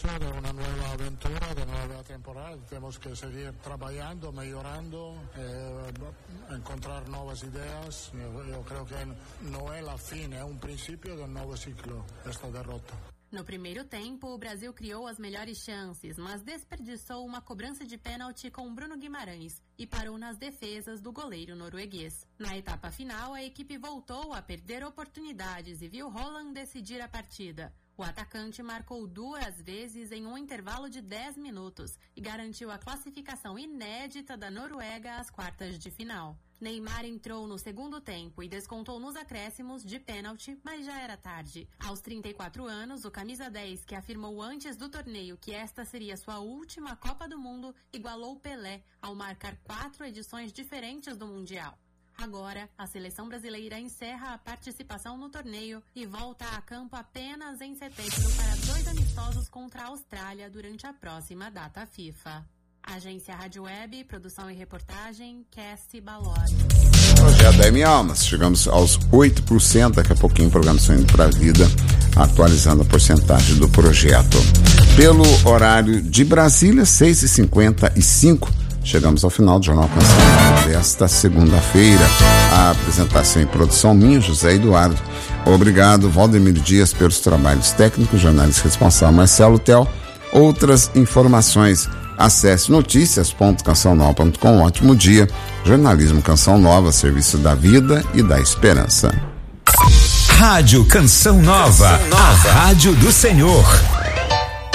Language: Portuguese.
de una nueva aventura, de nueva temporada. Tenemos que seguir trabajando, mejorando, encontrar nuevas ideas. Yo creo que no es la fin, es un principio de un nuevo ciclo, esta derrota. No primeiro tempo, o Brasil criou as melhores chances, mas desperdiçou uma cobrança de pênalti com Bruno Guimarães e parou nas defesas do goleiro norueguês. Na etapa final, a equipe voltou a perder oportunidades e viu Haaland decidir a partida. O atacante marcou 2 vezes em um intervalo de 10 minutos e garantiu a classificação inédita da Noruega às quartas de final. Neymar entrou no segundo tempo e descontou nos acréscimos de pênalti, mas já era tarde. Aos 34 anos, o camisa 10, que afirmou antes do torneio que esta seria sua última Copa do Mundo, igualou Pelé ao marcar 4 edições diferentes do Mundial. Agora, a seleção brasileira encerra a participação no torneio e volta a campo apenas em setembro para 2 amistosos contra a Austrália durante a próxima data FIFA. Agência Rádio Web, produção e reportagem, Cassie Balori. Projeto da M Almas, chegamos aos 8%, daqui a pouquinho o programa está indo para a vida, atualizando a porcentagem do projeto. Pelo horário de Brasília, 6h55, chegamos ao final do Jornal Canção Nova desta segunda-feira. A apresentação e produção minha, José Eduardo. Obrigado, Valdemir Dias, pelos trabalhos técnicos, jornalista responsável, Marcelo Tel. Outras informações, acesse noticias.cançãonova.com. Ótimo dia. Jornalismo Canção Nova, serviço da vida e da esperança. Rádio Canção Nova, a rádio do Senhor.